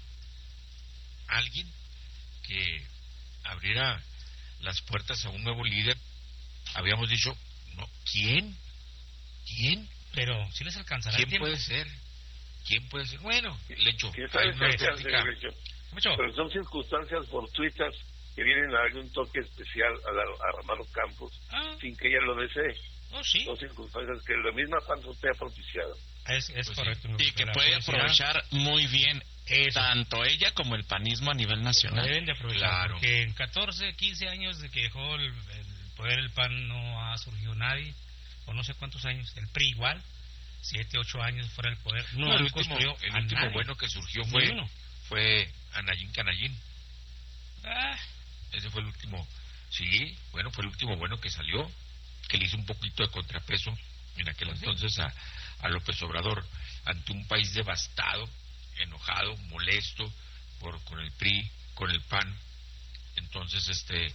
que abriera las puertas a un nuevo líder. Habíamos dicho, no, ¿quién? Pero si les alcanzará el ¿Quién tiempo. puede ser? Bueno, Lencho, ¿Quién hay sabe una qué hacer, práctica. Lecho? Pero son circunstancias fortuitas que vienen a darle un toque especial a Maru Campos sin que ella lo desee. Sí. Son circunstancias que la misma Panzote ha propiciado. Es Pues correcto. Y que puede aprovechar muy bien tanto ella como el panismo a nivel nacional. Deben de aprovechar, Claro. porque en 14, 15 años de que dejó el poder el PAN no ha surgido nadie, o no sé cuántos años, el PRI igual, 7, 8 años fuera del poder, no el han último construido a nadie. bueno que surgió Ni uno. fue Anayín Canayín. Ese fue el último. Sí, bueno, fue el último bueno que salió, que le hizo un poquito de contrapeso en aquel entonces a López Obrador, ante un país devastado, enojado, molesto con el PRI, con el PAN. Entonces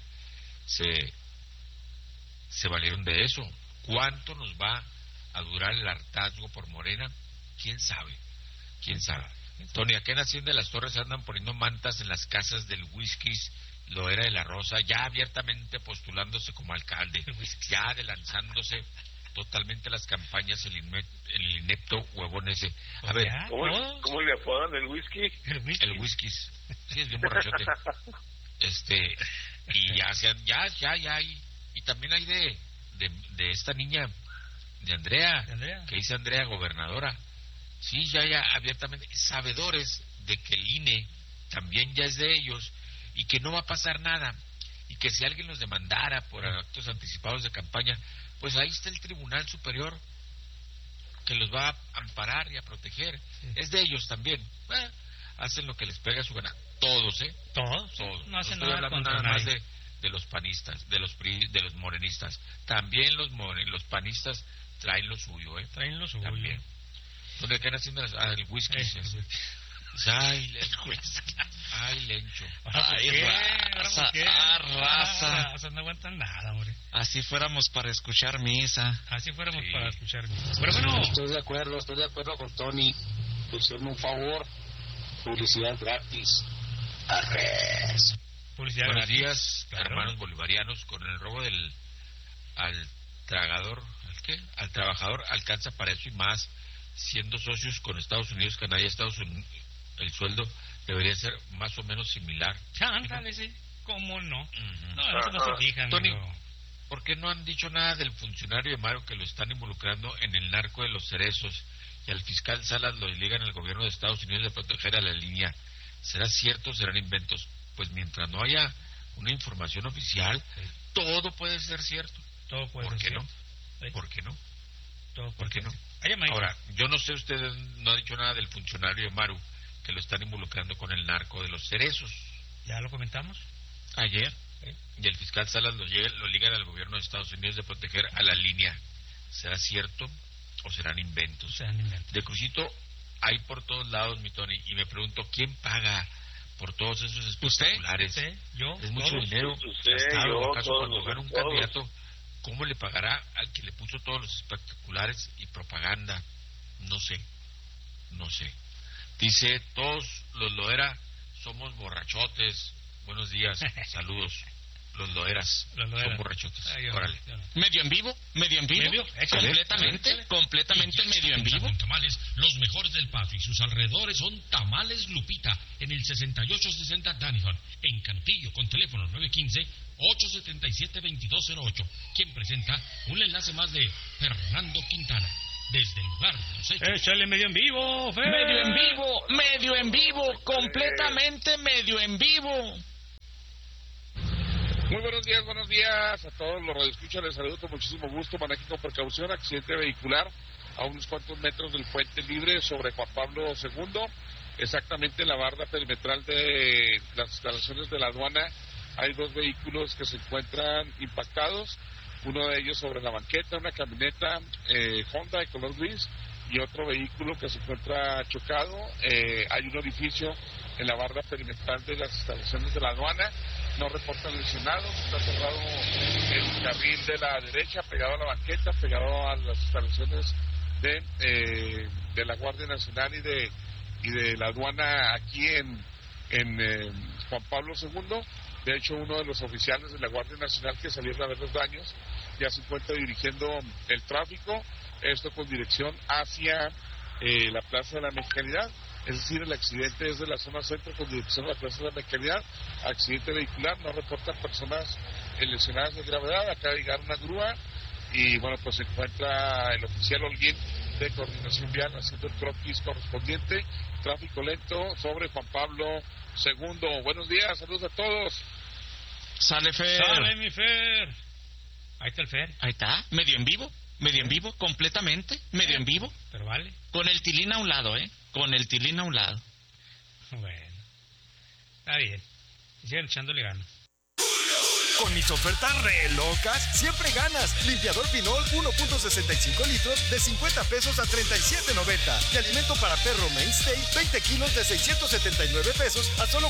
se valieron de eso. ¿Cuánto nos va a durar el hartazgo por Morena? ¿Quién sabe? Tony, acá en Hacienda de las Torres andan poniendo mantas en las casas del Whiskies, Loera de la Rosa, ya abiertamente postulándose como alcalde, ya adelantándose totalmente las campañas el inepto huevón ese. A ver, ¿Cómo le apodan el whisky? El Whiskies. Sí, es bien borrachote. Y ya, y también hay de esta niña, de Andrea, que dice Andrea gobernadora. Sí, ya abiertamente, sabedores de que el INE también ya es de ellos y que no va a pasar nada, y que si alguien los demandara por actos anticipados de campaña, pues ahí está el Tribunal Superior que los va a amparar y a proteger. Es de ellos también. Hacen lo que les pega a su gana. Todos. Todos. No hacen estoy nada hablando contra nada más nadie. de los panistas, de los morenistas. También los panistas traen lo suyo, Traen lo suyo. También. ¿Dónde quedan haciendo el whisky? Ay, Lencho. Raza. No aguantan nada, hombre. Así fuéramos para escuchar misa. Pero bueno. Estoy de acuerdo con Tony. Hacerme un favor. Publicidad gratis. Arres. Publicidad Buenos gratis. días, Claro. hermanos bolivarianos. Con el robo al trabajador alcanza para eso y más, siendo socios con Estados Unidos, Canadá y Estados Unidos. El sueldo debería ser más o menos similar. Ándale, sí. ¿Cómo no? Uh-huh. No se fijan. Tony, ¿por qué no han dicho nada del funcionario de Maru que lo están involucrando en el narco de los cerezos, y al fiscal Salas lo ligan al gobierno de Estados Unidos de proteger a la línea? ¿Será cierto o serán inventos? Pues mientras no haya una información oficial, todo puede ser cierto. Todo puede ¿Por ser qué cierto. no? ¿Por qué no? Todo ¿Por qué no? Mike. Ahora, yo no sé, usted no ha dicho nada del funcionario de Maru que lo están involucrando con el narco de los cerezos. Ya lo comentamos ayer. Y el fiscal Salas lo ligan al gobierno de Estados Unidos de proteger a la línea. ¿Será cierto o serán inventos? De Crucito hay por todos lados, mi Tony, y me pregunto, ¿quién paga por todos esos espectaculares? ¿Usted? ¿Yo? Es mucho ¿Todos? dinero Usted, gastado. yo, ¿Acaso todos, cuando gana un todos. candidato, cómo le pagará al que le puso todos los espectaculares y propaganda? No sé. Dice, todos los Loera somos borrachotes. Buenos días, saludos. Los loeras. Son borrachotes. Órale. ¿Medio en vivo? Completamente medio en vivo. Tamales, los mejores del Paso y sus alrededores son Tamales Lupita, en el 6860 Danison, en Cantillo, con teléfono 915-877-2208. Quien presenta un enlace más de Fernando Quintana, desde el lugar de los hechos. ¡Échale medio en vivo, Fer! Medio en vivo, completamente medio en vivo. Muy buenos días a todos los radioescuchas, les saludo con muchísimo gusto. Manejen con precaución, accidente vehicular a unos cuantos metros del Puente Libre sobre Juan Pablo II, exactamente en la barda perimetral de las instalaciones de la aduana. Hay dos vehículos que se encuentran impactados, uno de ellos sobre la banqueta, una camioneta Honda de color gris, y otro vehículo que se encuentra chocado. Hay un orificio en la barda perimetral de las instalaciones de la aduana. No reportan lesionados, está cerrado el carril de la derecha, pegado a la banqueta, pegado a las instalaciones de la Guardia Nacional y de la aduana aquí en Juan Pablo II. De hecho, uno de los oficiales de la Guardia Nacional que salieron a ver los daños ya se encuentra dirigiendo el tráfico, esto con dirección hacia la Plaza de la Mexicanidad. Es decir, el accidente es de la zona centro con dirección a la Plaza de la Mexicanidad, accidente vehicular, no reportan personas lesionadas de gravedad. Acaba de llegar una grúa y bueno, pues se encuentra el oficial Holguín de Coordinación Vial haciendo el croquis correspondiente. Tráfico lento sobre Juan Pablo II. Buenos días, saludos a todos. Sale Fer. Sale mi Fer. Ahí está el Fer. Ahí está, medio en vivo, completamente, medio en vivo. Pero vale. Con el tilín a un lado, con el tilín a un lado. Bueno, está bien. Sigan echándole ganas. Con mis ofertas re locas, siempre ganas. Limpiador Pinol 1.65 litros de 50 pesos a 37.90. Y alimento para perro Mainstay 20 kilos de 679 pesos a solo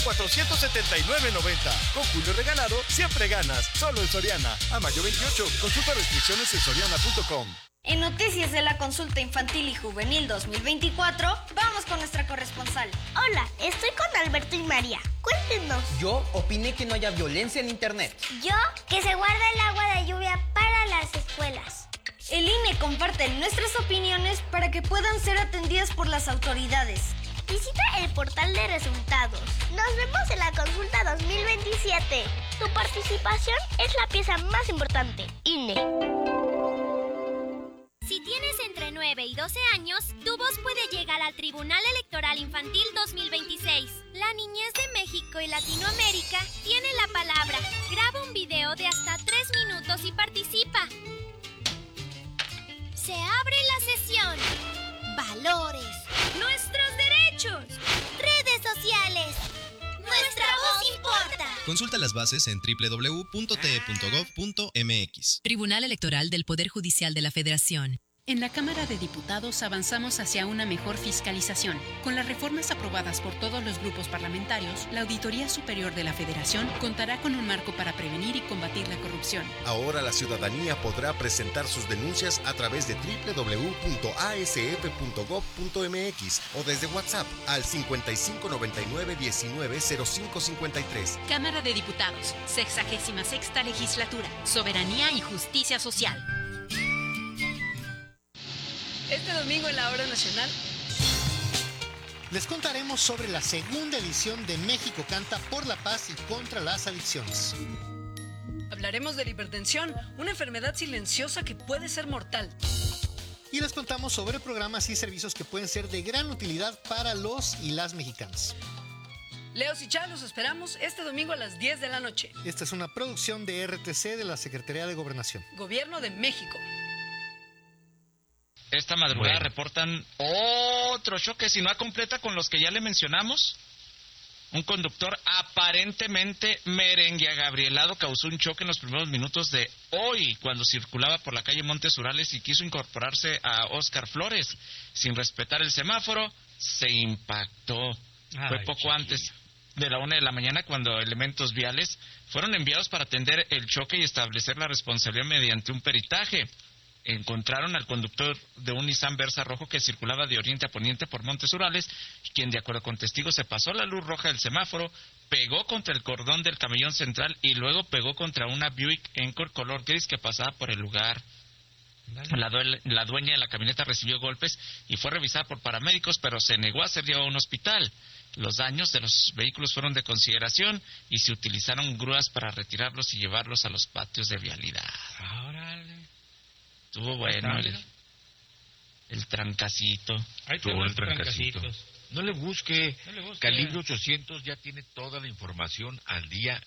479.90. Con Julio regalado, siempre ganas. Solo en Soriana. A mayo 28. Consulta restricciones en soriana.com. En Noticias de la Consulta Infantil y Juvenil 2024, vamos con nuestra corresponsal. Hola, estoy con Alberto y María. Cuéntenos. Yo opiné que no haya violencia en Internet. Yo, que se guarda el agua de lluvia para las escuelas. El INE comparte nuestras opiniones para que puedan ser atendidas por las autoridades. Visita el portal de resultados. Nos vemos en la consulta 2027. Tu participación es la pieza más importante. INE. Si tienes entre 9 y 12 años, tu voz puede llegar al Tribunal Electoral Infantil 2026. La niñez de México y Latinoamérica tiene la palabra. Graba un video de hasta 3 minutos y participa. Se abre la sesión. Valores. Nuestros derechos. Redes sociales. Nuestra voz importa. Consulta las bases en www.te.gov.mx. Tribunal Electoral del Poder Judicial de la Federación. En la Cámara de Diputados avanzamos hacia una mejor fiscalización. Con las reformas aprobadas por todos los grupos parlamentarios, la Auditoría Superior de la Federación contará con un marco para prevenir y combatir la corrupción. Ahora la ciudadanía podrá presentar sus denuncias a través de www.asep.gov.mx o desde WhatsApp al 5599-190553. Cámara de Diputados, 66ª Legislatura, Soberanía y Justicia Social. Este domingo en la Hora Nacional les contaremos sobre la segunda edición de México Canta por la Paz y contra las Adicciones. Hablaremos de la hipertensión, una enfermedad silenciosa que puede ser mortal. Y les contamos sobre programas y servicios que pueden ser de gran utilidad para los y las mexicanos. Leos y Chá, los esperamos este domingo a las 10 de la noche. Esta es una producción de RTC de la Secretaría de Gobernación. Gobierno de México. Esta madrugada reportan otro choque, si no completa con los que ya le mencionamos. Un conductor aparentemente merengueagabrielado causó un choque en los primeros minutos de hoy, cuando circulaba por la calle Montes Urales y quiso incorporarse a Óscar Flores. Sin respetar el semáforo, se impactó. Fue poco antes de la 1 de la mañana cuando elementos viales fueron enviados para atender el choque y establecer la responsabilidad mediante un peritaje. Encontraron al conductor de un Nissan Versa rojo que circulaba de oriente a poniente por Montes Urales, quien de acuerdo con testigos se pasó la luz roja del semáforo, pegó contra el cordón del camellón central y luego pegó contra una Buick Encore color gris que pasaba por el lugar. La dueña de la camioneta recibió golpes y fue revisada por paramédicos, pero se negó a ser llevada a un hospital. Los daños de los vehículos fueron de consideración y se utilizaron grúas para retirarlos y llevarlos a los patios de vialidad. Órale. Estuvo bueno el trancacito. Ahí Tuvo el trancacito. No le busque. Calibre 800 ya tiene toda la información al día